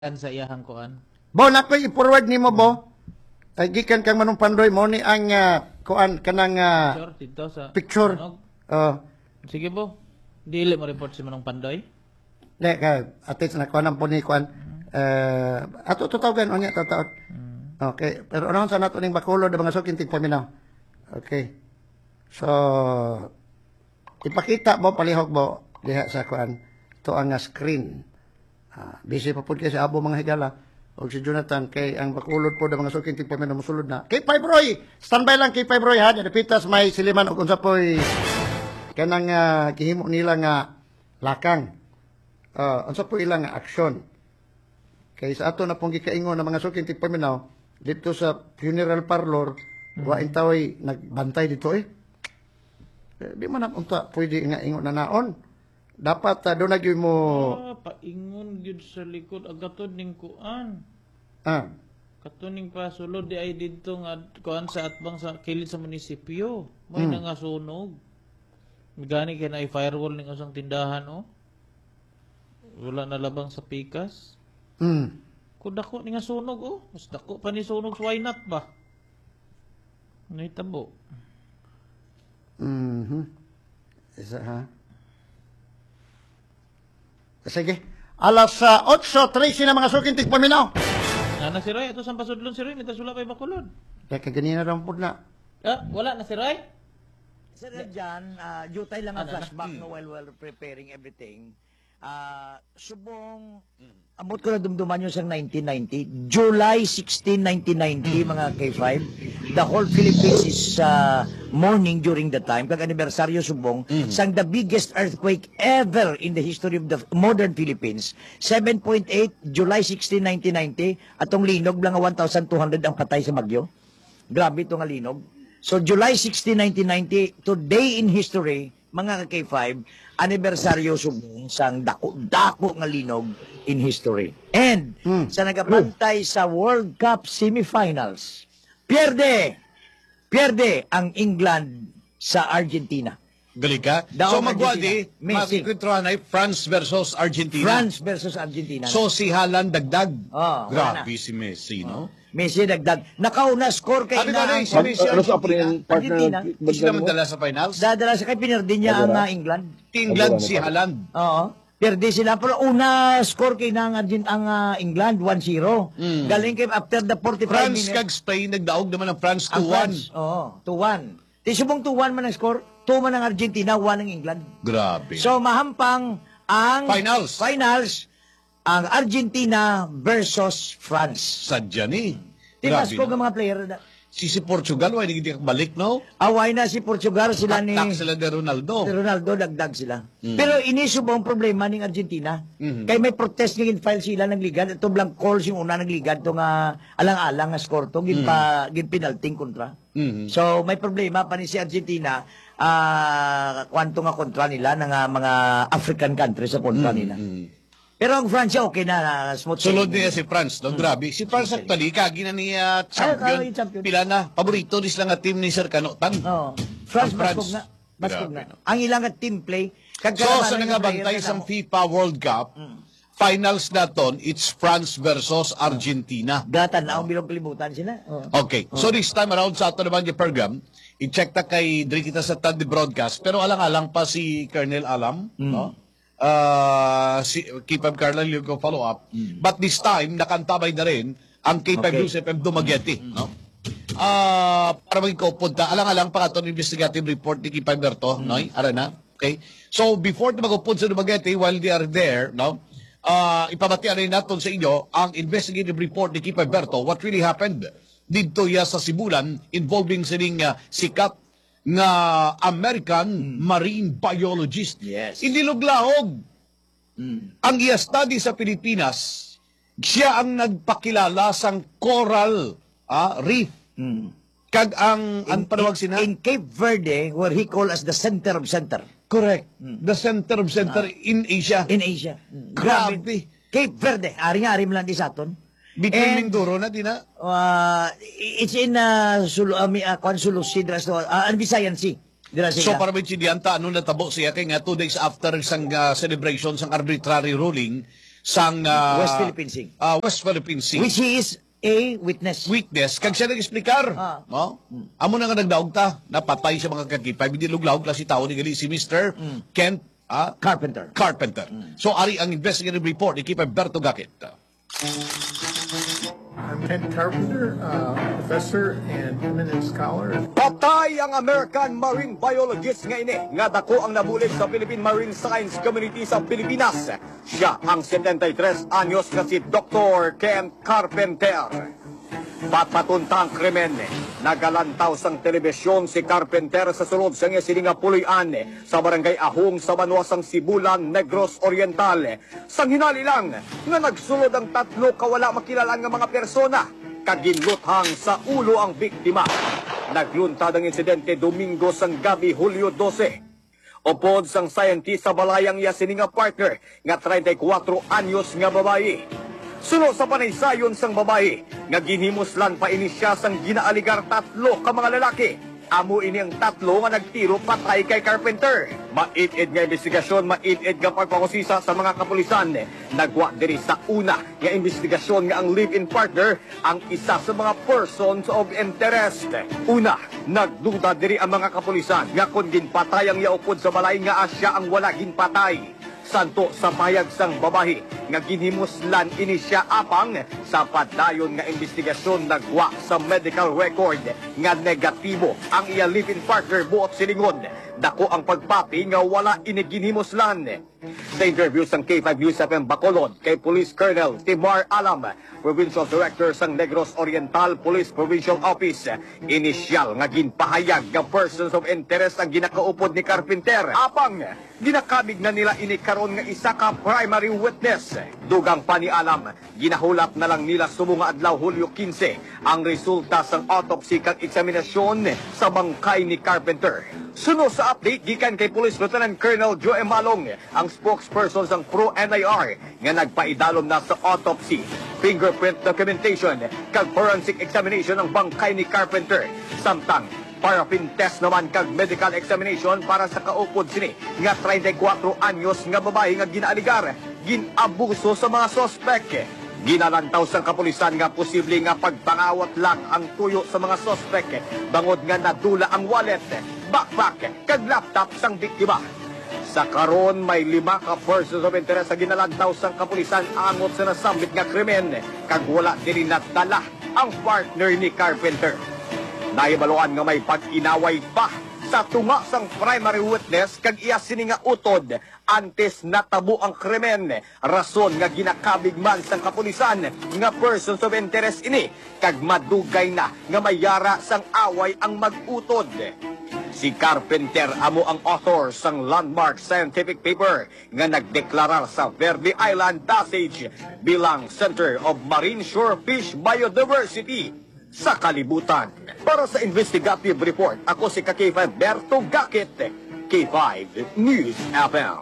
sa iyahang kuan. Bo, nakoy i-forward nimo Bo. Ay gikan kang Manong Pandoy mo ni ang kuan kanang Picture dito sa picture. tunog. Oh, Sige po. Dili mo report si Manong Pandoy. ne ka atis na kuan po ni kuan. Ato tutawagan unya tataot. Okay, pero ano sa nato ning Bacolod mga sukin tig paminaw. Okay. So ipakita mo palihog mo diha sa kuan to ang screen. Busy pa po kayo sa abo mga higala. O si Jonathan, kay ang Bacolod po na mga suking tig paminaw musulod na. Kay Fibroy! Standby lang kay Fibroy ha. Napitas may siliman o kung sa po'y kanang gihimo nila nga lakang. Unsa po ilang aksyon. Kay sa ato na pong gikaingon ng mga suking tig paminaw dito sa funeral parlor, wain taway nagbantay dito eh. Di man na unta pwede nga ingon na naon. Dapat doon na mo Paingon gyud sa likod agatod ning kuan. ah Katuning pa sulod di ay didto nga kuan sa atbang sa kilid sa munisipyo. May nangasunog. Gani kay na firewall ning usang tindahan oh. Wala na labang sa pikas. Kung dako ni nga sunog oh. Mas dako pa ni sunog why not ba? Nahitabo. Isa ha. Sige. Alas 8:13 na mga suking tig paminaw. Nana si Roy, ito sa pasudlon si Roy, mitasula pa Bacolod. Kaya kaganina raw po na. Wala na si Roy? Sir, dyan, jutay lang ang flashback no, while we're preparing everything. Subong, amot ko na dumduman yun sa 1990, July 16, 1990, mga K5. The whole Philippines is mourning during the time. Kag anibersaryo subong, sang the biggest earthquake ever in the history of the modern Philippines. 7.8, July 16, 1990, atong linog lang nga 1,200 ang patay sa bagyo. Grabe ito nga linog. So, July 16, 1990, today in history, mga K5, anibersaryo subong sang dako-dako nga linog in history. And, sa nagapantay sa World Cup semifinals, pierde ang England sa Argentina. Gali ka? Daog So magwadi, Messi. makikwentuhan ay France versus Argentina. France versus Argentina. So si Haaland dagdag. Oh, wala Grabe si Messi, no? Messi dagdag. Nakauna score kay Abi na na si Messi Ano sa Argentina. Argentina. Hindi sila mandala sa finals. Dadala sa kay pinerde niya ang England. England si Haaland. Oo. Perde sila. Pero una score kay ng England, 1-0. Galing kay after the 45 France minutes. kag Spain nagdaog naman ang France Ang 2-1. France, oo, 2-1. Di subong 2-1 man ang score, 2 man ang Argentina, 1 ang England. Grabe. So mahampang ang Finals. ang Argentina versus France. Sadya ni. Timas Grabe. ko No? ng mga player na. Si Portugal, why hindi balik, no? Away na si Portugal, sila ni Tak sila ni Ronaldo. Ronaldo, dagdag sila. Pero iniso ba ang problema ng Argentina? Kaya may protest nga file sila ng ligad. Ito blank calls yung una ng ligad. Ito nga alang-alang nga score to. Ginpinalting kontra. So may problema pa ni si Argentina. Kwanto nga kontra nila ng mga African countries sa kontra nila. Pero ang France okay na. Smooth Sulod sailing. niya si France, no? Grabe. Si France actually, kagi na niya champion. yung champion. Pila na. Paborito dis lang nga team ni Sir Kanotan. Oh. France, Ang baskog na. Baskog Grabe, na. no? Ang ilang nga team play. So, kagkalaman sa ng nangabantay player sa na FIFA World Cup, finals naton, it's France versus Argentina. Gatan na ang bilog kalibutan sila. Oh. Okay. So, this time around sa ato naman yung program, i-check ta kay Dri kita sa Tandi Broadcast, pero alang-alang pa si Colonel Alam, no? Si K5 Carnal yung follow up. But this time, nakantabay na rin ang K5 Okay. News FM Dumaguete, no? Para magkaupunta, alang-alang pa ito investigative report ni K5 Berto, no? Ara na. Okay? So, before na magupod sa Dumaguete, while they are there, no? Ipabatian rin natin sa inyo ang investigative report ni K5 Berto, what really happened dito ya sa Sibulan involving sining sikat nga American marine biologist. Yes. Iniluglahog ang iya study sa Pilipinas, siya ang nagpakilala sang coral reef. Kag ang panawag sina? In Cape Verde, where he called as the center of center. Correct. The center of center in Asia. In Asia. Grabe. Cape Verde. Ari mo lang di sa aton. Between And, Mindoro na din na. it's in Sulusi, Visayan Sea. So para may chidiyanta, ano natabo siya kay nga 2 days after isang celebration, sang arbitrary ruling sang West Philippine Sea. West Philippine Sea. Which is a witness. Witness, kag siya nag-explikar. No? Amo na nga nagdaog ta, napatay siya mga kakipay, hindi luglaog lang si tao ni gali si Mr. Kent Carpenter. Carpenter. So, ari ang investigative report ni Kipay Berto Gakit. I'm Ken Carpenter, professor and eminent scholar. Patay ang American Marine Biologist nga ini, nga dako ang nabulig sa Philippine Marine Science Community sa Pilipinas. Siya ang 73 anyos nga si Dr. Ken Carpenter. Patpatuntang krimen, nagalantaw sang telebisyon si Carpenter sa sulod sa nga sininga puloy-an sa barangay Ahong sa Banuasang Sibulan, Negros Oriental. Sang hinali lang nga nagsulod ang tatlo kawala makilalang nga mga persona, kaginluthang sa ulo ang biktima. Nagluntad ang insidente Domingo sang gabi, Hulyo 12. Upod sang scientist sa balayang iya sininga partner nga 34 anyos nga babayi. Suno sa panaysayon sang babae, nga ginhimuslan pa ini siya sang ginaaligar tatlo ka mga lalaki. Amo ini ang tatlo nga nagtiro patay kay Carpenter. Mait-id nga investigasyon, mait-id nga pagpakusisa sa mga kapulisan. Nagwa diri sa una nga investigasyon nga ang live-in partner ang isa sa mga persons of interest. Una, nagduda diri ang mga kapulisan nga kung ginpatay ang yaupod sa balay nga asya ang wala ginpatay. Santo sa payag sang babahi nga ginhimuslan ini siya apang sa padayon nga investigasyon nagwa sa medical record nga negatibo ang iya live-in partner buot silingon. Dako ang pagpati nga wala ini ginhimuslan. Sa interview sang K5 News FM Bacolod kay Police Colonel Timar Alam, Provincial Director sang Negros Oriental Police Provincial Office, inisyal nga ginpahayag nga persons of interest ang ginakaupod ni Carpenter. Apang ginakabig na nila ini karon nga isa ka primary witness. Dugang pa ni Alam, ginahulap na lang nila sumunga adlaw Hulyo 15 ang resulta sang autopsy kag eksaminasyon sa bangkay ni Carpenter. Suno sa update gikan kay Police Lieutenant Colonel Joe Malong, ang spokesperson sang Pro-NIR nga nagpaidalom na sa autopsy, fingerprint documentation kag forensic examination ng bangkay ni Carpenter. Samtang paraffin test naman kag medical examination para sa kaupod sini nga 34 anyos nga babae nga ginaaligar ginabuso sa mga sospek. Ginalantaw sang kapulisan nga posible nga pagpangawat lang ang tuyo sa mga sospek bangod nga nadula ang wallet, backpack kag laptop sang biktima. Sa karon may 5 ka persons of interest sa ginalantaw sang kapulisan angot sa nasambit nga krimen kag wala diri nadala ang partner ni Carpenter. Nahibaluan nga may pag-inaway pa sa tunga sang primary witness kag iya sini nga utod antes natabo ang krimen. Rason nga ginakabig man sang kapulisan nga persons of interest ini kag madugay na nga mayara sang away ang mag-utod. Si Carpenter amo ang author sang landmark scientific paper nga nagdeklarar sa Verde Island Passage bilang Center of Marine Shorefish Biodiversity sa kalibutan. Para sa investigative report, ako si K5 Berto Gakit, K5 News FM.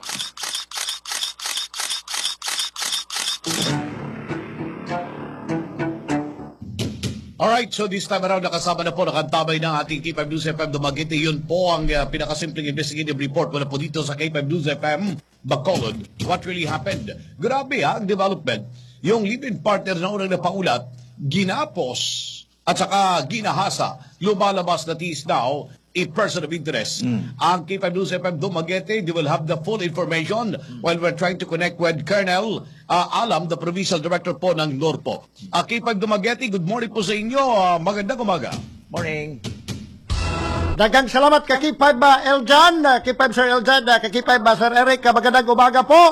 Alright, so this time around nakasama na po, nakantabay ng ating K5 News FM Dumaguete. Yun po ang pinakasimpleng investigative report mula po dito sa K5 News FM Bacolod. What really happened? Grabe ang development. Yung live-in partner na unang napaulat, ginapos at saka ginahasa. Lumalabas na is now a person of interest. Ang K5 News FM Dumaguete, they will have the full information while we're trying to connect with Colonel Alam, the Provincial Director po ng NORPO. K5 Dumaguete, good morning po sa inyo. Magandang umaga. Morning. Dagang salamat kay K5 Eljan, K5 Sir Eljan, kay K5 Sir Eric, magandang umaga po.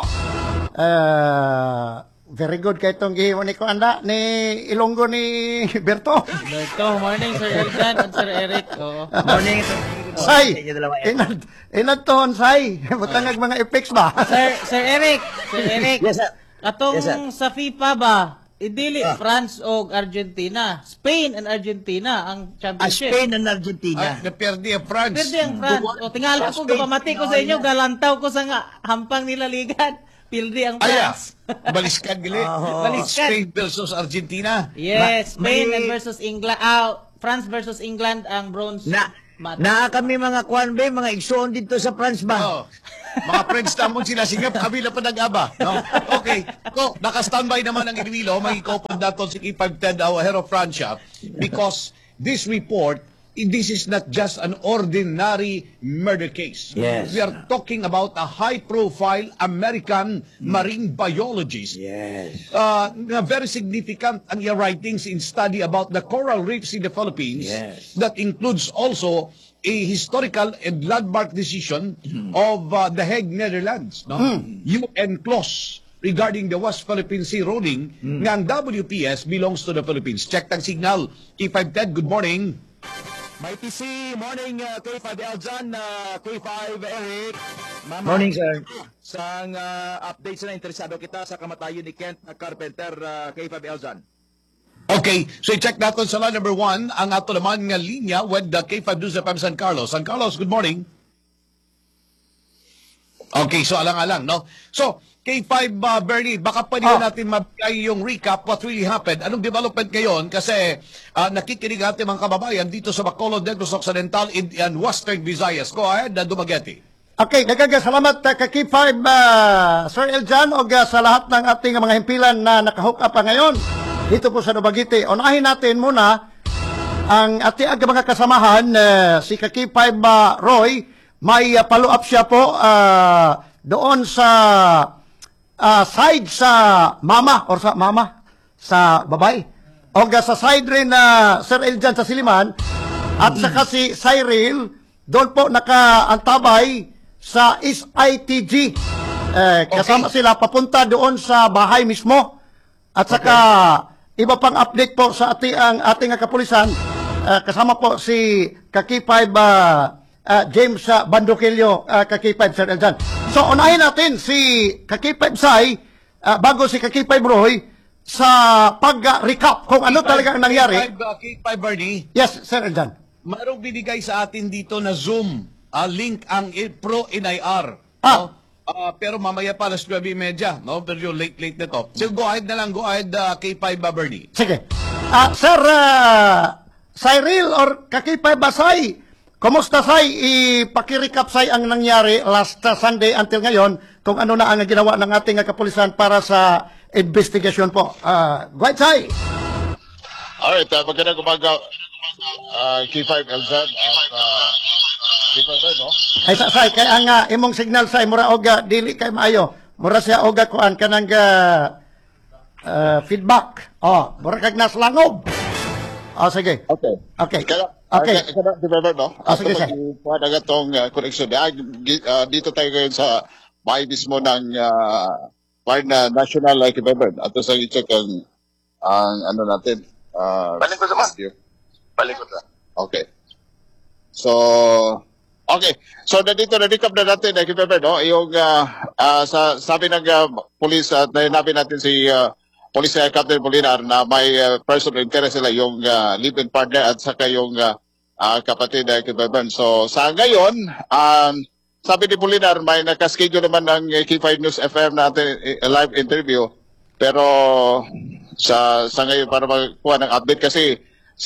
Very good kay itong gihimo ni Kuanda, ni Ilonggo ni Berto. Berto, morning Sir Eldan at Sir Eric. Oo. Morning. Say, inad tohon, say. Butangag mga effects ba? Sir Eric. Yes, sir. Atong Yes, sir. sa FIFA ba, idili France o Argentina. Spain and Argentina ang championship. Spain and Argentina. Naperde ang France. Pwede ang France. O tingala ko, gapamati ko sa inyo, galantaw ko sa nga hampang nila ligan. Pildi ang France. Baliskan gali. Baliskan. Spain versus Argentina. Yes, Spain may- and versus England. France versus England ang bronze. Na kami mga kwan ba, mga igsoon dito sa France ba? Oh. Mga friends namon sila singap kabila pa nag-aba. No? Okay. So, naka-standby naman ang Iloilo. May ikopod natin si K510 Hero Francia because this report, this is not just an ordinary murder case. Yes. We are talking about a high-profile American marine biologist. Yes. Na very significant ang iyang writings in study about the coral reefs in the Philippines. Yes. That includes also a historical and landmark decision of the Hague, Netherlands. No? UN clause regarding the West Philippine Sea ruling nga ang WPS belongs to the Philippines. Check tang signal. K510, good morning. May PC, morning K5 Eljan, K5 Eric. Mama, Morning, sir. Sang update na interesado kita sa kamatayon ni Kent Carpenter, K5 Eljan. Okay, so i-check natin sa line number 1 ang ato naman nga linya with the K5 News FM San Carlos. San Carlos, good morning. Okay, so alang-alang, no? So, K5 Bernie, baka pwede natin mabigay yung recap what really happened. Anong development ngayon? Kasi nakikinig natin mga kababayan dito sa Bacolod, Negros Occidental and Western Visayas. Go ahead, Dumaguete. Okay, salamat kay K5 Sir Eljan o sa lahat ng ating mga himpilan na nakahook up ngayon dito po sa Dumaguete. Unahin natin muna ang ating mga kasamahan, si K5 Roy. May follow up siya po doon sa side sa mama or sa babae. O sa side rin na Sir Eljan sa Siliman at saka si Cyril doon po nakaantabay sa SITG. Kasama sila papunta doon sa bahay mismo. At saka iba pang update po sa ating kapulisan. Kasama po si Kaki5 James Bandokilyo, Kaki5 Sir Eljan. So unahin natin si Kaki5 Sai bago si Kaki5 Roy sa pag-recap kung ano talaga ang nangyari. K5 Bernie. Yes, Sir Eljan. Mayroong binigay sa atin dito na Zoom link ang Pro NIR. Ah. No? Pero mamaya pa alas 9:30, no? Pero late na to. So go ahead na lang, K5 Bernie. Sige. Sir Cyril or Kaki5 Sai, kumusta Sai? Ipakiricap Sai ang nangyari last Sunday until ngayon kung ano na ang ginawa ng ating kapulisan para sa investigation po. Go ahead Sai. Alright, magandang umaga, K5 Elzad at K5 no? Ay Sai, kaya ang imong signal Sai, mura oga, dili kay maayo. Mura siya oga kuan kanang feedback. Mura kag naslangob. Sige. Okay. Okay. Okay. Kada K5 no? Sige sir. Kuha na gatong connection. Dito tayo ngayon sa bahay mismo ng National K5 at sa i-check ang ano natin. Balik ko sa Balik ko sa. Okay. So, okay. So, na-recap na natin, K5, no? Yung, sabi ng police, at nahinapin natin si Police Captain Polinar na may personal interest sila, yung live-in partner at saka yung kapatid na K5. So, sa ngayon, sabi ni Polinar, may nakaschedule naman ng K5 News FM natin live interview. Pero, sa ngayon, para magkuha ng update kasi,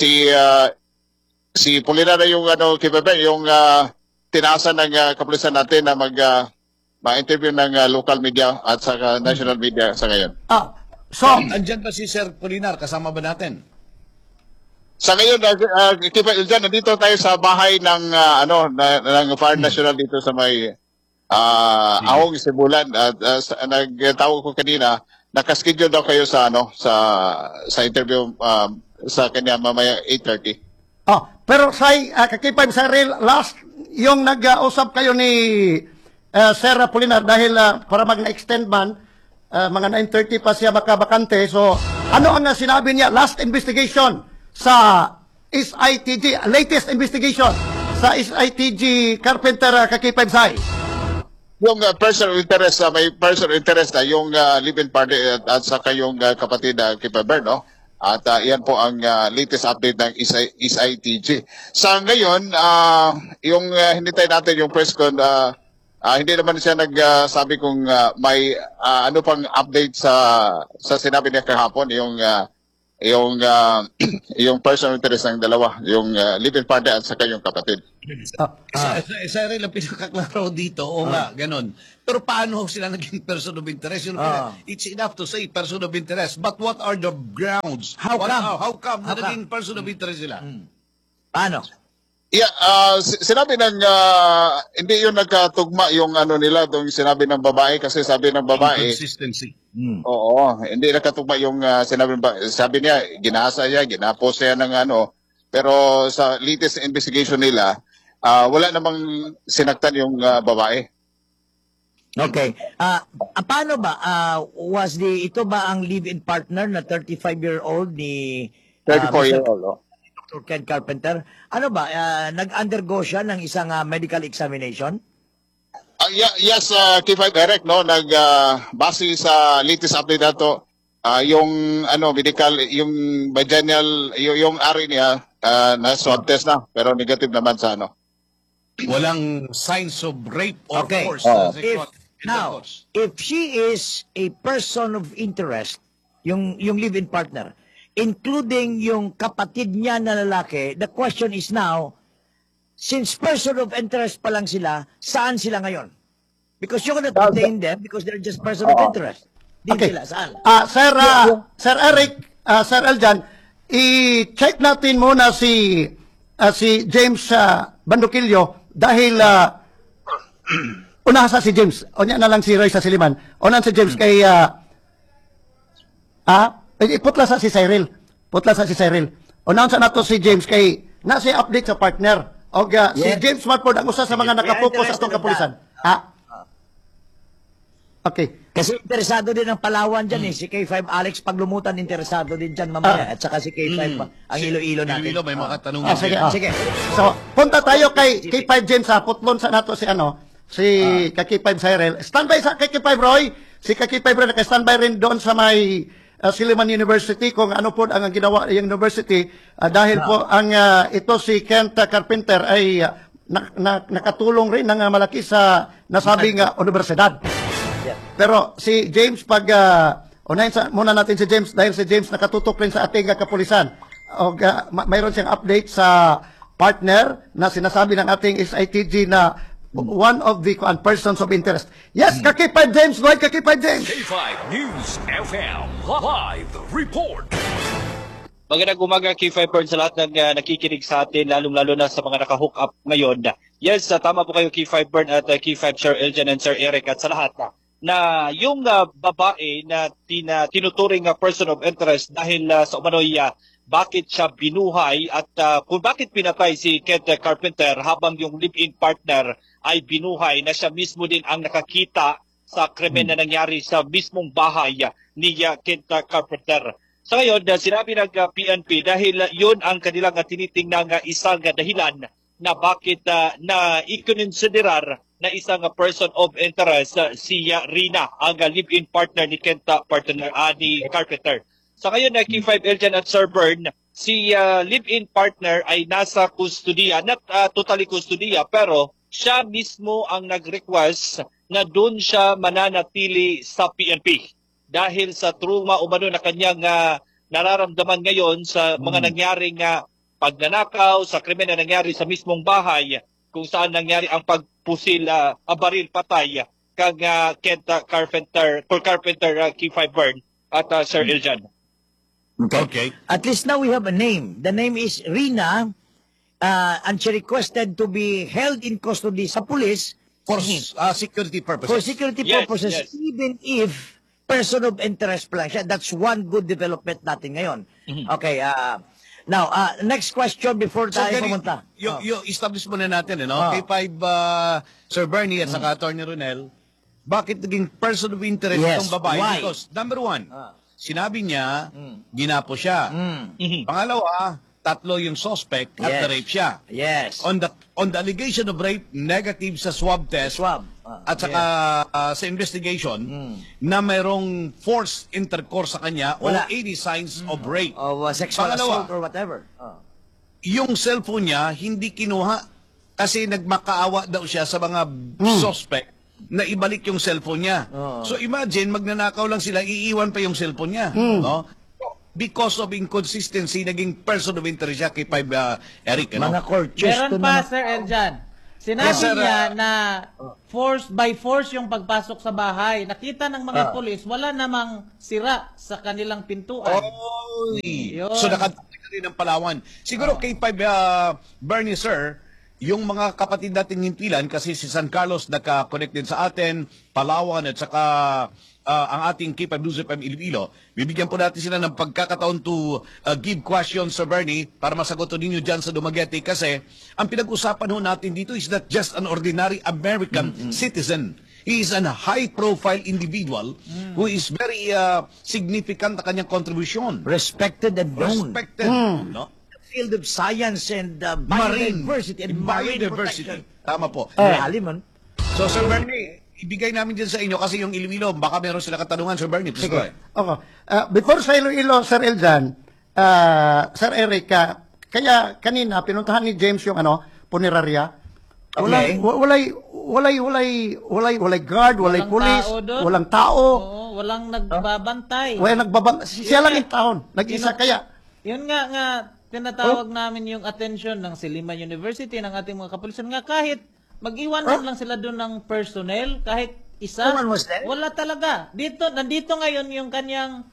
si Polinar na yung K5, yung tinasan ng kapulisan natin na ma-interview ng local media at sa national media sa ngayon. So, Andyan ba si Sir Polinar? Kasama ba natin? Sa ngayon, Eljan, nandito tayo sa bahay ng ng Fire National dito sa may Ahong Sibulan. At nagtawag ko kanina, nakaschedule daw kayo sa sa interview sa kanya mamaya 8:30. pero Kaki5 Cyril, last yung nag-usap kayo ni Sir Polinar dahil para mag-extend man, mga 9:30 pa siya makabakante. So, ano ang sinabi niya? Last investigation sa SITG, latest investigation sa SITG Carpenter Kaki5 Sai. Yung personal interest, may personal interest na yung live-in party at saka yung kapatid na K5, no? At yan po ang latest update ng SITG. Sa ngayon, yung hinintay natin yung press con, hindi naman siya nagsabi kung may ano pang update sa sinabi niya kahapon, yung yung personal interest ng dalawa, yung live-in partner at saka yung kapatid. Cyril, ang pinakaklaro dito, o nga, ganun. Pero paano sila naging person of interest? It's enough to say person of interest, but what are the grounds? How come? How come na How naging person of interest sila? Paano? Yeah, sinabi ng hindi yung nagkatugma yung ano nila, yung sinabi ng babae kasi sabi ng babae, Consistency. oo, hindi nakatugma yung sabi niya, ginasa niya, ginapos niya ng ano, pero sa latest investigation nila, wala namang sinaktan yung babae. Okay. Paano ba? Ito ba ang live-in partner na 35-year-old ni 34-year-old. Dr. Ken Carpenter? Ano ba? Nag-undergo siya ng isang medical examination? Yes, K5 Eric, no, base sa latest update nato, yung medical, yung vaginal, yung ari niya, na swab test na, pero negative naman sa ano. Walang signs of rape or Okay. force. Now, if she is a person of interest, yung live-in partner, including yung kapatid niya na lalaki, the question is now, since person of interest pa lang sila, saan sila ngayon? Because you cannot detain them because they're just person of interest. Din Okay. sila, saan? Sir Eric, Sir Eljan, i-check natin muna si James Bandukilyo dahil una sa si James. O niya na lang si Roy sa Siliman. Unahan si James kay putla sa si Cyril. Putla sa si Cyril. Unahan sa nato si James kay nasi update sa partner. O si Yes. James Smartford ang usa sa mga We are nakapokus sa interested atong in kapulisan. Okay. Kasi interesado din ang Palawan dyan Si K5 Alex Paglumutan, interesado din dyan mamaya. At saka si K5 ang Iloilo natin. Iloilo, may mga katanungan. Sige, Ah. sige. So, punta tayo kay K5 James ha. Putlon sa nato si K5 Cyril. Standby sa K5 Roy. Si K5 Roy naka-standby rin doon sa may Silliman University kung ano po ang ginawa yung university dahil po ang ito si Kent Carpenter ay nakatulong rin ng malaki sa nasabing universidad. Pero si James unahin muna natin si James dahil si James nakatutok rin sa ating kapulisan. O mayroon siyang update sa partner na sinasabi ng ating SITG na one of the persons of interest. Yes, Kakipad James. Go ahead, Kakipad James. K5 News FM Live Report. Magandang umaga, K5 Burn, sa lahat ng nakikinig sa atin, lalong-lalo na sa mga naka-hook up ngayon. Yes, tama po kayo, K5 Burn at K5 Sir Eljan and Sir Eric at sa lahat na yung babae na tinuturing person of interest dahil sa umano'y bakit siya binuhay at kung bakit pinatay si Kent Carpenter habang yung live-in partner ay binuhay na siya mismo din ang nakakita sa krimen na nangyari sa mismong bahay ni Kent Carpenter. Sa ngayon, sinabi ng PNP dahil yun ang kanilang tinitingnang isang dahilan na bakit na ikonsiderar na isang person of interest si Rina, ang live-in partner ni Kent ni Carpenter. Sa ngayon, K5 Eljan at Sir Bern, si live-in partner ay nasa kustudiya, not totally kustudiya, pero siya mismo ang nag-request na doon siya mananatili sa PNP. Dahil sa trauma umano na kanyang nararamdaman ngayon sa mga nangyaring pagnanakaw, sa krimen na nangyari sa mismong bahay, kung saan nangyari ang pagpusil, baril patay, kang Kent Carpenter, K5 Bern at Sir Eljan. Okay. At least now we have a name. The name is Rina, and she requested to be held in custody sa police For security purposes. for security Yes, purposes, yes. even if person of interest pa lang siya. That's one good development natin ngayon. Okay, now, next question before tayo pumunta. Yung establish muna natin, K5 Sir Bernie at saka Attorney Ronel, bakit naging person of interest Yes, itong babae? why? Because, number one, sinabi niya, ginapo siya. Pangalawa, tatlo yung suspect at Yes. na-rape siya. Yes. On the allegation of rape, negative sa swab test. Swab. At saka sa investigation na mayroong forced intercourse sa kanya Wala. or any signs of rape. Of sexual Pangalawa, assault or whatever. yung cellphone niya hindi kinuha kasi nagmakaawa daw siya sa mga suspect na ibalik yung cellphone niya. So imagine, magnanakaw lang sila, iiwan pa yung cellphone niya. No? because of inconsistency, naging person of interest siya kay Eric. Ano? Mga courtiers. Meron to pa, na- Sir Eljan. Sinabi Yes, sir. niya na by force yung pagpasok sa bahay. Nakita ng mga pulis, wala namang sira sa kanilang pintuan. Oy. Yun. So nakatapos rin ng Palawan. Siguro K5 Bernie, sir, yung mga kapatid nating himpilan, kasi si San Carlos naka-connect din sa atin, Palawan at saka ang ating K5 News FM Iloilo, bibigyan po natin sila ng pagkakataon to give questions sa Bernie para masagot ninyo dyan sa Dumaguete, kasi ang pinag-usapan ho natin dito is not just an ordinary American citizen. He is a high-profile individual who is very significant na kanyang contribution. Respected and known. Respected. No? Field of science and Marine biodiversity and marine biodiversity. protection. Tama po. Lalim, man. So, Sir Bernie, ibigay namin dyan sa inyo kasi yung Iloilo, baka meron sila katanungan, Sir Bernie. Please go ahead. Okay. Before sa Iloilo, Sir Eljan, Sir Eric, kaya kanina pinuntahan ni James yung punerarya. Okay. Walay guard, walay Walang police, tao doon. walang tao. Oo, walang nagbabantay. Wala nagbabang, siya lang yung taon. Nag-isa kaya. Yun nga tinatawag namin yung attention ng Silliman University, ng ating mga kapulisan, nga kahit mag-iwan lang sila doon ng personnel, kahit isa, No one was there? wala talaga. Nandito ngayon yung kanyang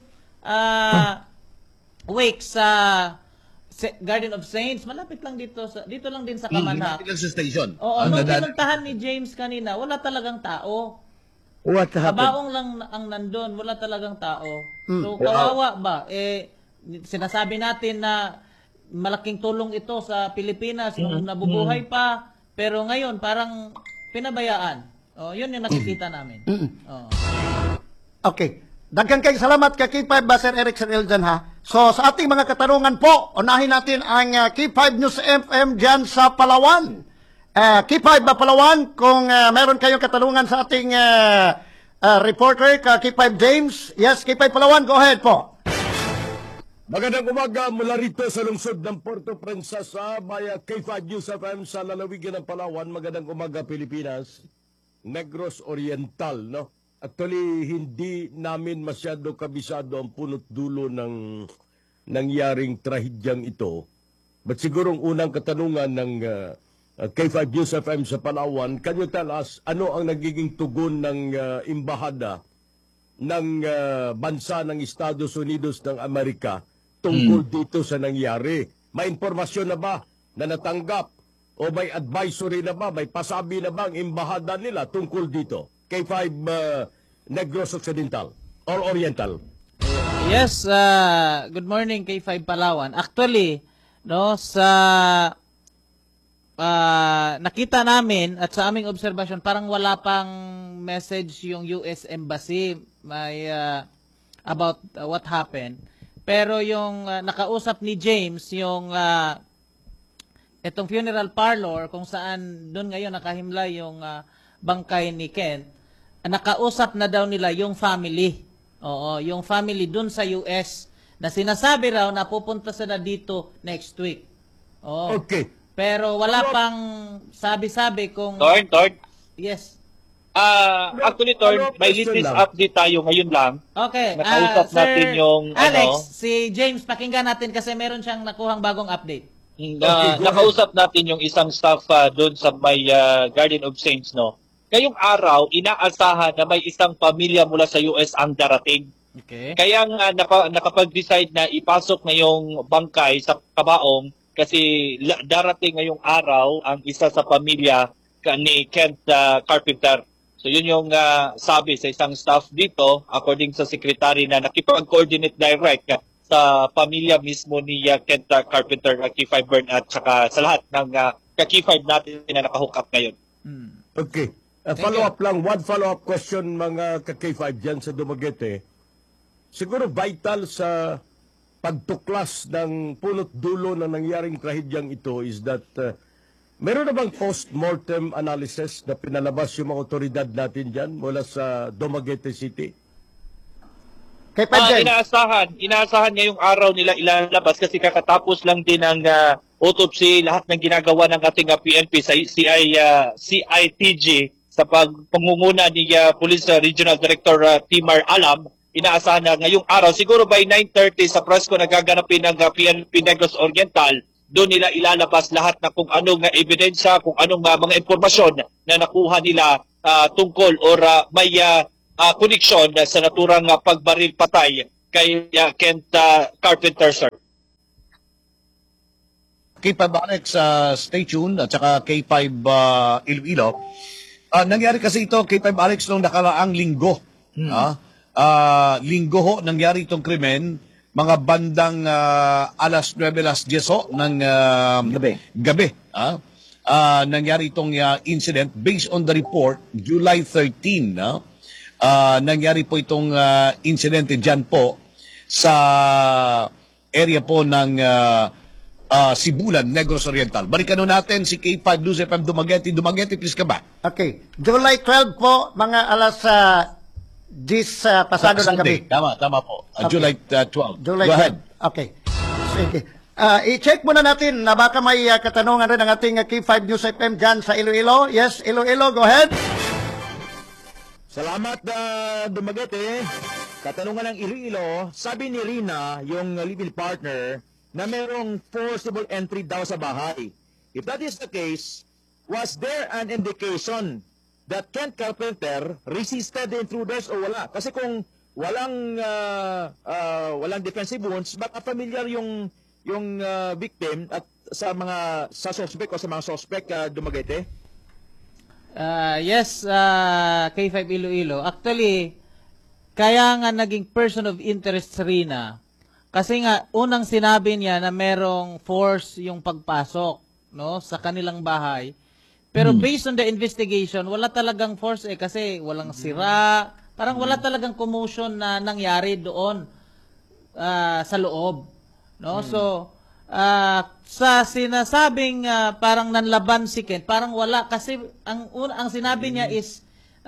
wake sa Garden of Saints, malapit lang dito lang din sa Kamanhak. Hindi lang sa station. Oo, Ang nung nadan- pinuntahan ni James kanina, wala talagang tao. What happened? Kabaong lang ang nandun, wala talagang tao. So, kawawa ba? Sinasabi natin na malaking tulong ito sa Pilipinas nung nabubuhay pa, pero ngayon parang pinabayaan. Yun yung nakikita namin. Okay. Daghan kay salamat kay K5 Sir Eric, Sir Eljan, ha. So sa ating mga katanungan po, unahin natin ang K5 News FM dyan sa Palawan. K5 Palawan, kung meron kayong katanungan sa ating reporter, K5 James. Yes, K5 Palawan, go ahead po. Magandang umaga mula rito sa lungsod ng Puerto Princesa, maya K5 News FM sa lalawigan ng Palawan. Magandang umaga, Pilipinas. Negros Oriental, no? Actually, hindi namin masyado kabisado ang punot dulo ng nangyaring trahedyang ito. But siguro ang unang katanungan ng K5 News FM sa Palawan, can you tell us ano ang nagiging tugon ng imbahada ng bansa ng Estados Unidos ng Amerika tungkol dito sa nangyari? May impormasyon na ba na natanggap o may advisory na ba, may pasabi na ba ang imbahada nila tungkol dito? K5 Negros Occidental or Oriental. Yes, good morning K5 Palawan. Actually, no, sa nakita namin at sa aming obserbasyon, parang wala pang message yung US Embassy about what happened. Pero yung nakausap ni James, yung itong funeral parlor kung saan doon ngayon nakahimlay yung bangkay ni Kent, nakausap na daw nila yung family. Oo, yung family doon sa US na sinasabi raw na pupunta sila dito next week. Oo. Okay. Pero wala pang sabi-sabi kung... Torn. Yes. Actually, Torn, may latest update tayo ngayon lang. Okay. Nakausap Sir natin yung, Alex, si James, pakinggan natin kasi meron siyang nakuhang bagong update. Nakausap natin yung isang staff doon sa may Garden of Saints, no? Ngayong araw, inaasahan na may isang pamilya mula sa US ang darating. Okay. Kaya nga nakapag-decide na ipasok na yung bangkay sa kabaong kasi darating ngayong araw ang isa sa pamilya ni Kent Carpenter. So yun yung sabi sa isang staff dito, according sa secretary na nakipag-coordinate direct sa pamilya mismo ni Kent Carpenter, K5 Bern at saka sa lahat ng K5 natin na nakahook up ngayon. Okay. Follow-up lang, one follow-up question mga ka-K5 dyan sa Dumaguete. Siguro vital sa pagtuklas ng punot dulo na nangyaring trahedyang ito is that meron na bang post-mortem analysis na pinalabas yung mga otoridad natin dyan mula sa Dumaguete City? K5 James. Inaasahan ngayong araw nila ilalabas kasi kakatapos lang din ng autopsy, lahat ng ginagawa ng ating PNP sa CITG sa pangunguna ni Police Regional Director Timar Alam inaasahan na ngayong araw, siguro by 9:30 sa presko na gaganapin ng PNP Negros Oriental, doon nila ilalabas lahat na kung anong ebidensya, kung anong mga impormasyon na nakuha nila tungkol or may koneksyon sa naturang pagbaril patay kay Kent Carpenter, sir. K5 Alex, stay tuned, at saka K5 Iloilo. Nangyari kasi ito, K5 Alex, nung nakaraang linggo. Linggo ho, nangyari itong krimen, mga bandang alas 9, alas 10 ng gabi. Nangyari itong incident based on the report, July 13. Nangyari po itong incident dyan po sa area po ng Sibulan, Negros Oriental. Balikan natin si K5 News FM Dumaguete. Dumaguete, please ka ba? Okay. July 12 po, mga alas 10 pasado ng gabi. Tama po. Okay. July 12. July Go ahead. 12. Okay. Sige. I-check muna natin na baka may katanungan rin ng ating K5 News FM dyan sa Iloilo. Yes, Iloilo, go ahead. Salamat, Dumaguete. Katanungan ng Iloilo, sabi ni Rina, yung live-in partner, na merong forcible entry daw sa bahay. If that is the case, was there an indication that Kent Carpenter resisted the intruders o wala? Kasi kung walang defensive wounds, baka familiar yung victim at sa suspect o sa mga suspect, Dumaguete? Yes, K5 Iloilo. Actually, kaya nga naging person of interest si Rina. Kasi nga, unang sinabi niya na merong force yung pagpasok, no, sa kanilang bahay. Pero based on the investigation, wala talagang force kasi walang sira. Parang wala talagang commotion na nangyari doon sa loob, no? So, sa sinasabing parang nanlaban si Kent, parang wala kasi ang sinabi niya is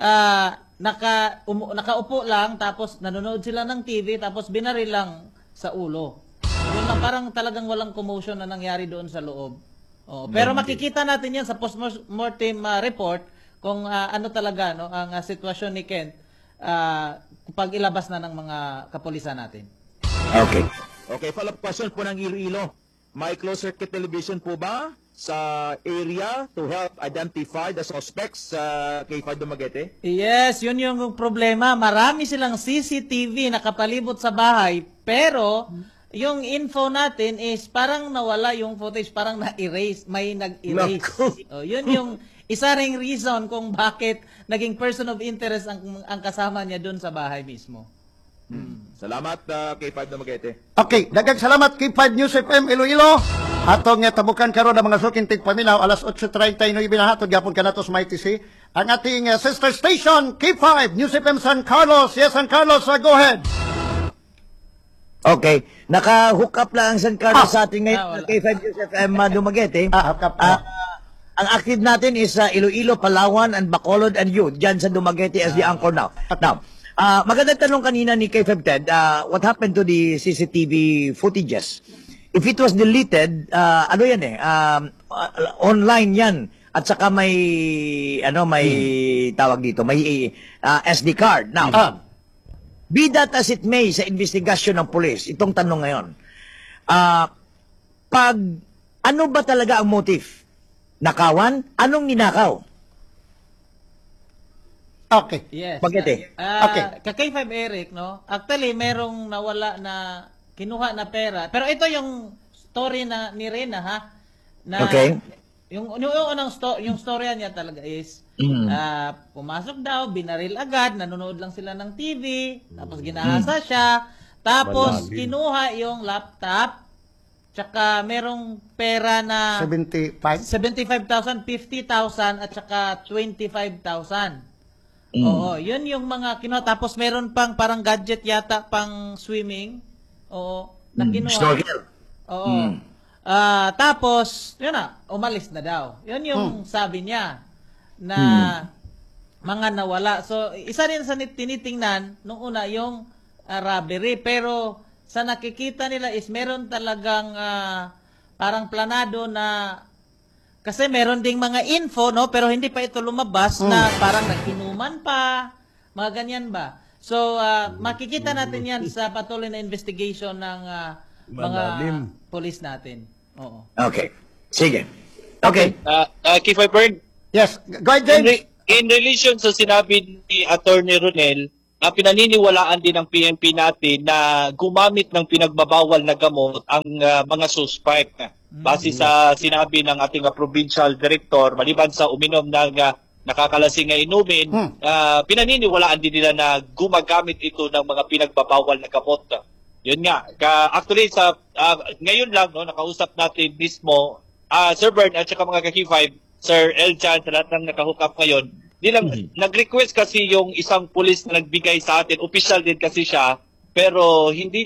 nakaupo lang tapos nanonood sila ng TV tapos binaril lang sa ulo. Yun lang, parang talagang walang commotion na nangyari doon sa loob. Pero makikita natin yan sa post-mortem report kung ano talaga no ang sitwasyon ni Kent pag ilabas na ng mga kapulisan natin. Okay. Okay, follow-up question po ng Iloilo. May closed circuit television po ba sa area to help identify the suspects sa K5 Dumaguete? Yes, yun yung problema. Marami silang CCTV nakapalibot sa bahay, pero yung info natin is parang nawala yung footage, parang na-erase, may nag-erase. Yun yung isa ring reason kung bakit naging person of interest ang kasama niya doon sa bahay mismo. Salamat, K5 Dumaguete. Okay, daghang salamat K5 News FM Iloilo. Atong tabukan karon ang mga suking tigpaminaw alas 8:30 no ibinahatod gyapon kanatos MyTC. Ang ating sister station K5 News FM San Carlos. Yes, San Carlos, go ahead. Okay, naka-hook up lang ang San Carlos sa ating ngayon K5 News FM Dumaguete. Hook up. Ang active natin is Iloilo, Palawan, and Bacolod and Youth dyan sa Dumaguete as the anchor now. Now, magandang tanong kanina ni K5 Ted, what happened to the CCTV footages? If it was deleted, ano yan online yan. At saka may, tawag dito, may SD card. Now, be that as it may sa investigasyon ng pulis, itong tanong ngayon, ano ba talaga ang motive? Nakawan? Anong ninakaw? Okay. Yes. Okay. Kay 5 Eric, no? Actually, merong nawala na kinuha na pera. Pero ito yung story na ni Rena, ha? Na okay. Yung unang yung storya niya talaga is pumasok daw, binaril agad, nanonood lang sila ng TV, tapos ginahasa siya, tapos kinuha yung laptop, tsaka merong pera na 75,000, 50,000 at tsaka 25,000. Oo, yun yung mga kinuha. Tapos meron pang parang gadget yata pang swimming. Oo, na kinuha. Snorkel. Oo. Tapos, yun na, umalis na daw. Yun yung sabi niya na mga nawala. So, isa rin sa tinitingnan nung una yung robbery. Pero sa nakikita nila is meron talagang parang planado na kasi meron ding mga info, no? Pero hindi pa ito lumabas na parang nagkinuman pa, mga ganyan ba? So, makikita natin yan sa patuloy na investigation ng mga police natin. Oo. Okay. Sige. Okay. Kifay Bern, Yes, go ahead, James. in relation sa sinabi ni Attorney Ronel, pinaniniwalaan din ng PNP natin na gumamit ng pinagbabawal na gamot ang mga suspect. Base sa sinabi ng ating provincial director, maliban sa uminom ng nakakalasing na inumin, pinaniniwalaan din nila na gumagamit ito ng mga pinagbabawal na gamot. Yun nga. Actually, ngayon lang, nakausap natin mismo, Sir Bern at saka mga Kaki-5, Sir Eljan, sa lahat ng nakahook up ngayon, nag-request kasi yung isang pulis na nagbigay sa atin, official din kasi siya, pero hindi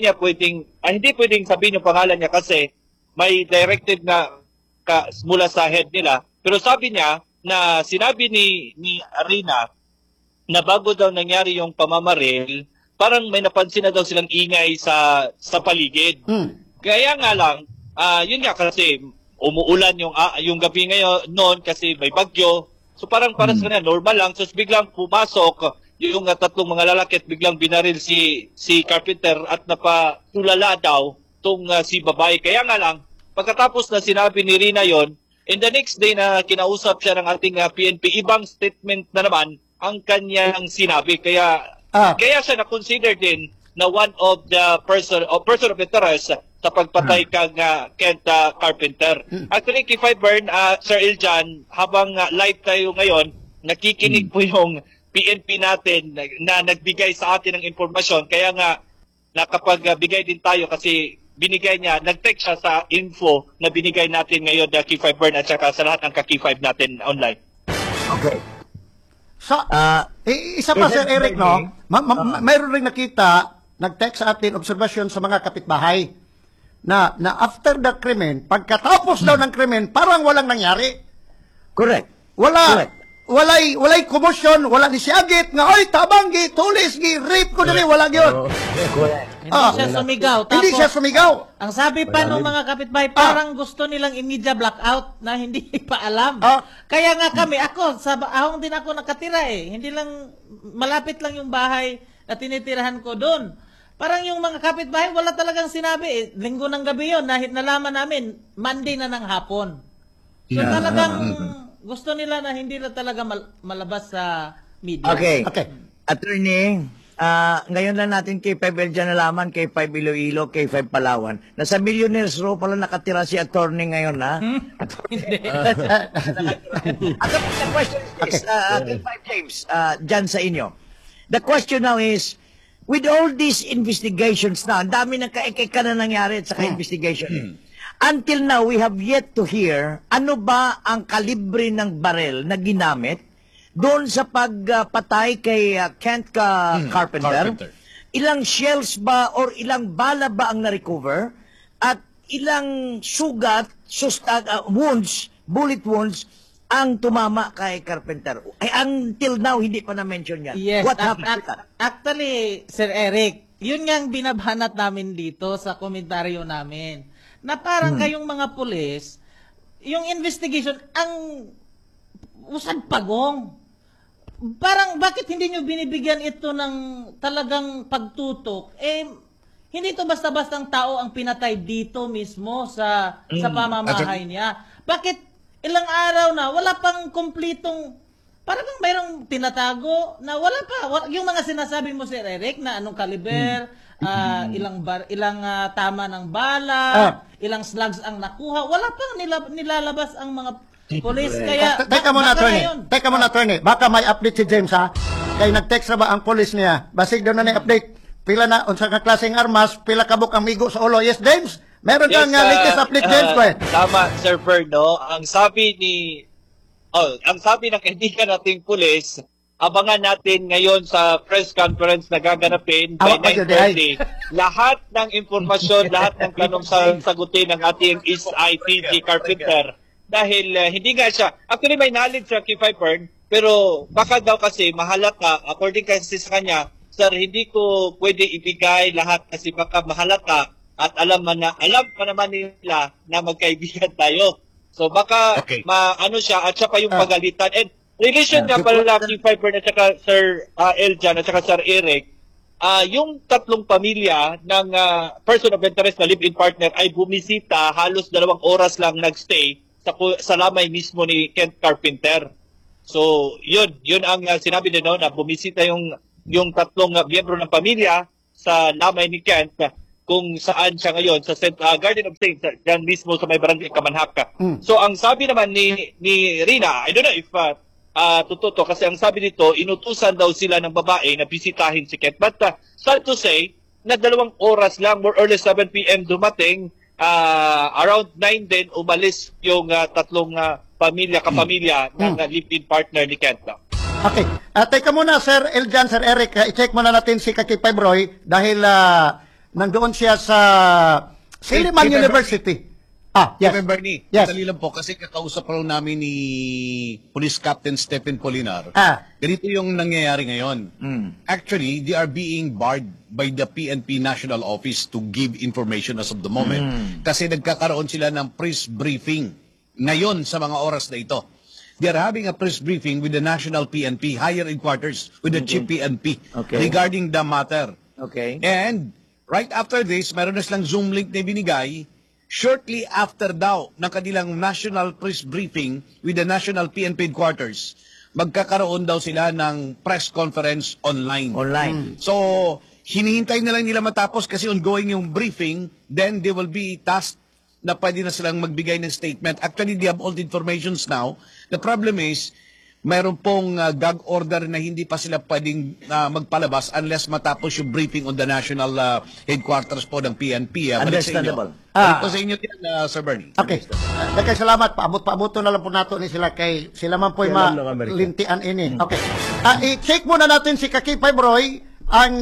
pwedeng sabihin yung pangalan niya kasi may directive na mula sa head nila. Pero sabi niya na sinabi ni Arena na bago daw nangyari yung pamamaril, parang may napansin na daw silang ingay sa paligid. Kaya nga lang, yun nga kasi umuulan yung gabi ngayon noon kasi may bagyo. So parang para sa kanya normal lang. So biglang pumasok yung tatlong mga lalaki at biglang binaril si Carpenter at napatulala daw tong si babae. Kaya nga lang, pagkatapos na sinabi ni Rina yon, in the next day na kinausap siya ng ating PNP, ibang statement na naman ang kanyang sinabi. Kaya siya na-consider din na one of the person of interest sa pagpatay kang Kent Carpenter. Actually, Kifay Bern, Sir Eljan, habang live tayo ngayon, nakikinig po yung PNP natin na nagbigay sa atin ng impormasyon. Kaya nga, nakapagbigay din tayo kasi binigay niya, nag-text siya sa info na binigay natin ngayon na Kifay Bern at saka sa lahat ng Kaki-5 natin online. Okay. So, isa pa, Sir Eric, no? Mayroon rin nakita, nag-text sa atin, obserbasyon sa mga kapitbahay, na after the krimen, pagkatapos daw ng krimen, parang walang nangyari. Correct. Walay commotion, wala ni siyagit, nga, oy, tabang, tulis, rape ko dali, wala yun. Hindi siya sumigaw. Tapos, Hindi siya sumigaw. ang sabi pa ng mga kapitbahay, parang gusto nilang i-media blackout na hindi pa alam. Kaya nga kami, sa ahong din ako nakatira Hindi lang, malapit lang yung bahay na tinitirahan ko doon. Parang yung mga kapitbahay, wala talagang sinabi. Linggo ng gabi yun, nalaman namin, Monday na ng hapon. So talagang gusto nila na hindi na talaga malabas sa media. Okay. Attorney, ngayon lang natin K5 Eljan nalaman, K5 Iloilo, K5 Palawan. Nasa Millionaires Row pala nakatira si attorney ngayon, ha? Hindi. The question is this, K5 James, dyan sa inyo. The question now is, with all these investigations na, ang dami ng kaekeka na nangyari at saka investigation. Until now, we have yet to hear ano ba ang kalibre ng barel na ginamit doon sa pagpatay kay Kent Carpenter. Ilang shells ba or ilang bala ba ang na-recover? At ilang sugat, bullet wounds, ang tumama kay Carpenter. Until now, hindi pa na-mention yan. Yes. What happened to that? Actually, Sir Eric, yun nga ang binabhanat namin dito sa komentaryo namin. Na parang kayong mga pulis, yung investigation, ang usad pagong. Parang bakit hindi nyo binibigyan ito ng talagang pagtutok? Hindi ito basta-bastang tao ang pinatay dito mismo sa pamamahay niya. Bakit ilang araw na, wala pang kumplitong, parang mayroong tinatago na wala pa. Yung mga sinasabi mo, Sir Eric, na anong kaliber, ilang tama ng bala, ilang slugs ang nakuha, wala pang nilalabas ang mga polis. Kaya, Teka muna, attorney. Baka may update si James, ha? Kaya nag-text na ba ang polis niya? Basig daw na update. Pila na, unsa ka klaseng armas, pila kabuk ang migo sa ulo. Yes, James? Meron kang latest update, James, ko Tama, Sir Berno. Ang sabi ng kaibigan nating pulis, abangan natin ngayon sa press conference na gaganapin by 9:30. Lahat ng impormasyon, lahat ng tanong sagutin ng ating SITG Carpenter. Dahil hindi nga siya, actually may knowledge siya kay Bern, pero baka daw kasi mahalata, according kasi sa kanya, sir, hindi ko pwede ibigay lahat kasi baka mahalata at alam pa naman nila na magkaibigan tayo. So baka maano siya at siya pa yung pagalitan. And relation nga pala kay Bern at saka Sir Eljan at saka Sir Eric, yung tatlong pamilya ng person of interest na live-in partner ay bumisita, halos 2 oras lang nagstay sa lamay mismo ni Kent Carpenter. So, yun ang sinabi din na bumisita yung tatlong miyembro ng pamilya sa lamay ni Kent kung saan siya ngayon sa Garden of Saints, dyan mismo sa may barangay Kamanhaka. So, ang sabi naman ni Rina, I don't know if totoo kasi ang sabi nito, inutusan daw sila ng babae na bisitahin si Kent. But sad to say, na 2 oras lang, more or less 7 p.m. dumating, around 9 din, umalis yung tatlong kapamilya ng live-in partner ni Kent. Okay. Teka muna, Sir Eljan, Sir Eric, i-check muna natin si Kaki Febroy dahil nandoon siya sa Silliman Kay University. Yes. Kevin Bernie, Yes. dali lang po kasi kakausap pa namin ni Police Captain Stephen Polinar. Ganito yung nangyayari ngayon. Actually, they are being barred by the PNP National Office to give information as of the moment. Kasi nagkakaroon sila ng press briefing ngayon sa mga oras na ito. They are having a press briefing with the National PNP, higher headquarters, with the Chief PNP regarding the matter. Okay. And right after this, meron na silang Zoom link na binigay. Shortly after daw ng kanilang national press briefing with the National PNP headquarters, magkakaroon daw sila ng press conference online. So, hinihintay na lang nila matapos kasi ongoing yung briefing, then they will be tasked na pwede na silang magbigay ng statement. Actually, they have all the informations now. The problem is, mayroon pong gag order na hindi pa sila pwedeng magpalabas unless matapos yung briefing on the national headquarters po ng PNP. Understandable. Ito sa inyo din, Sir Bernie. Okay. Daghang salamat. Paabot-paaboto na lang po nato ni sila kay sila man po'y malintian ini. Okay. I-check muna natin si Kaki Febroy ang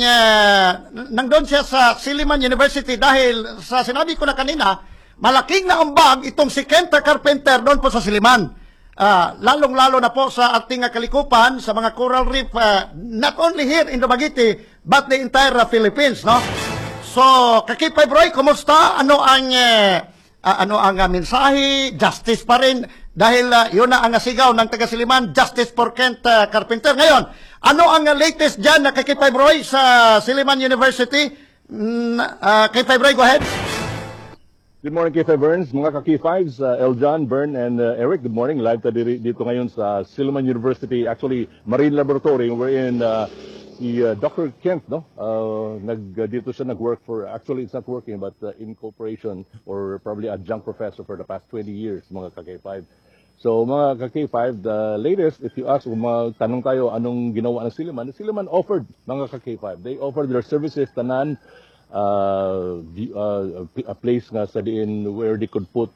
nandun siya sa Silliman University dahil sa sinabi ko na kanina, malaking naambag itong si Kent Carpenter doon po sa Silliman. Lalong-lalo na po sa ating kalikupan, sa mga coral reef, not only here in Dumaguete, but the entire Philippines, no? So, Kaki Febroy, kumusta? Ano ang mensahe? Justice pa rin? Dahil yun na ang sigaw ng taga-Silliman, Justice for Kent Carpenter. Ngayon, ano ang latest dyan na Kaki Febroy sa Silliman University? Kaki Febroy, go ahead. Good morning, K5 Burns, mga ka-K5s, Eljan, Bern, and Eric. Good morning. Live tayo dito ngayon sa Silliman University, actually Marine Laboratory, wherein si Dr. Kent, no, dito siya nag-work for, actually it's not working, but in cooperation or probably adjunct professor for the past 20 years, mga ka-K5. So mga ka-K5, the latest, if you ask, kung tanong tayo anong ginawa ng Silliman offered, mga ka-K5, they offered their services, tanan, a place nga sa diin where they could put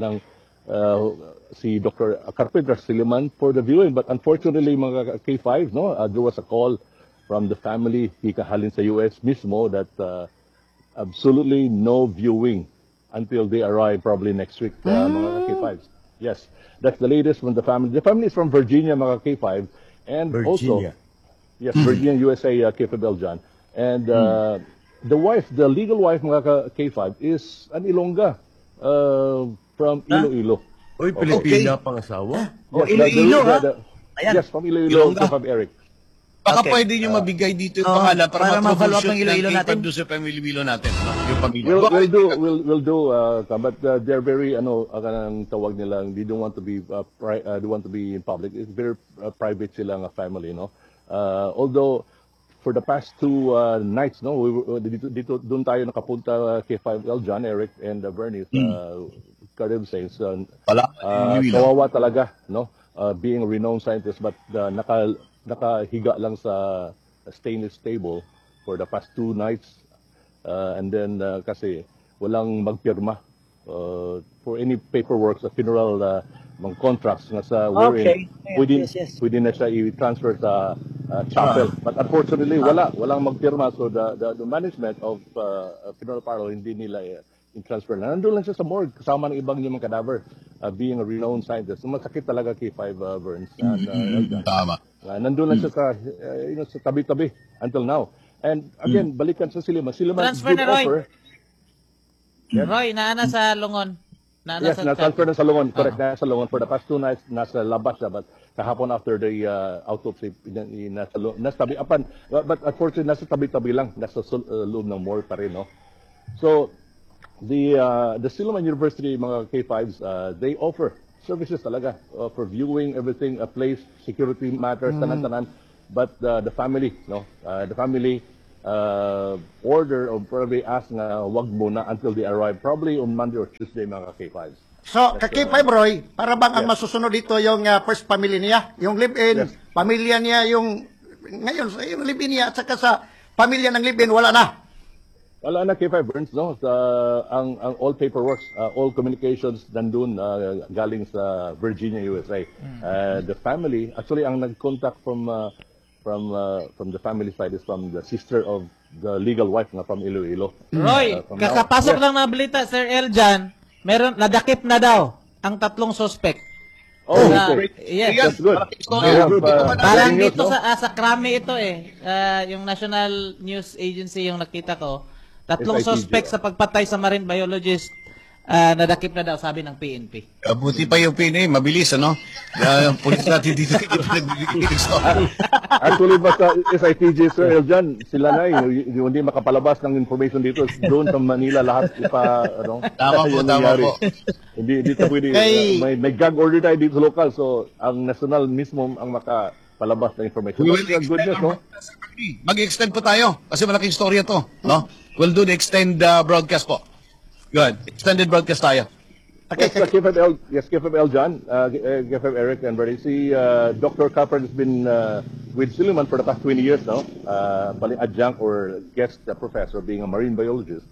si Dr. Carpenter Silliman for the viewing. But unfortunately, mga K5, no, there was a call from the family hikahalin sa US mismo that absolutely no viewing until they arrive probably next week, mga K5s. Yes, that's the latest from the family. The family is from Virginia, mga K5, and Virginia. also, yes, Virginia, USA, K5 Beljan. And the wife, the legal wife, mga K5, is an Ilongga from Iloilo. Uy, Pilipina pangasawa? Yes, Iloilo, ha? Yes, from Iloilo, Ilongga. K5 Eric. Baka pwede nyo mabigay dito yung pangalan para ma-follow up ma-troubleshoot ng Iloilo ng natin. K5 doon sa pamilya natin. No? Yung pamilya. We'll do, but they're very, ang tawag nila, they don't want to be, they want to be in public. It's very private silang family, no? Although, for the past 2 nights, no, dito doon tayo nakapunta kay 5L, John, Eric, and Bernie, Garden of Saints. Kawawa talaga, no? Being a renowned scientist, but nakahiga lang sa stainless table for the past 2 nights. And then, kasi walang magpirma for any paperwork sa funeral mga contracts nga sa wherein pwede na siya i-transfer sa chapel. But unfortunately, walang magpirma. So the management of funeral parlor hindi nila i-transfer. Nandun lang siya sa morgue kasama ng ibang yung cadaver, being a renowned scientist. So, masakit talaga kay 5 Burns. Tama. Nandun lang siya sa tabi-tabi until now. And again, balikan sa Silliman. Silliman Transfer did na, Roy. offer. Roy, naana sa Lungon. Yes, na-transfer na sa Lungon. Correct, nasa Lungon. For the past 2 nights, nasa labas siya. But kahapon after the autopsy, nasa tabi. But unfortunately, nasa tabi-tabi lang. Nasa loob ng morgue pa rin, no? So, the Silliman University, mga K5s, they offer services talaga for viewing everything, a place, security matters, tanan-tanan. But the family, no? The family order or probably ask na wag muna until they arrive, probably on Monday or Tuesday, mga K5s. So, ka-K5 Roy, para bang ang masusunod dito yung first family niya? Yung live-in, pamilya niya, yung ngayon, yung live-in niya at saka sa pamilya ng live-in, wala na. Wala na K5 Burns, no? Ang all paperwork, all communications nandun galing sa Virginia, USA. The family, actually ang nag-contact from the family side is from the sister of the legal wife nga from Iloilo. Roy, kakapasok lang na balita, Sir Eljan, meron, nadakip na daw ang 3 suspect. Oh, okay. Yes. That's good. Parang news, dito no? sa Krami ito yung National News Agency yung nakita ko. 3 SITG, suspect sa pagpatay sa marine biologist, nadakip na daw, sabi ng PNP. Buti pa yung PNA, mabilis, ano? Yung pulis natin dito, Actually, basta SITG, Sir Eljan, sila na yung hindi makapalabas ng information dito. Doon sa Manila, lahat ano? Tama po, yan tama nangyari. po. Hindi dito pwede. May gag order tayo dito sa local, so ang national mismo ang makapalabas ng information. We will But, good news, no? Mag-extend po tayo kasi malaking storya to, no? We'll do the extend broadcast po. Good. Extended broadcast tayo. Yes, KFML John, KFM Eric and Brady. Si Dr. Carper has been with Silliman for the past 20 years now, adjunct or guest professor being a marine biologist.